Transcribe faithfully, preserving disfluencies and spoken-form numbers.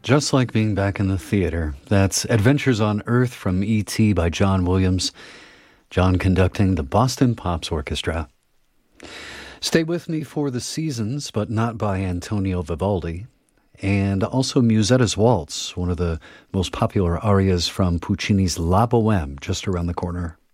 Just like being back in the theater. That's Adventures on Earth from E T by John Williams. John conducting the Boston Pops Orchestra. Stay With Me for the Seasons, but not by Antonio Vivaldi. And also Musetta's Waltz, one of the most popular arias from Puccini's La Boheme, just around the corner.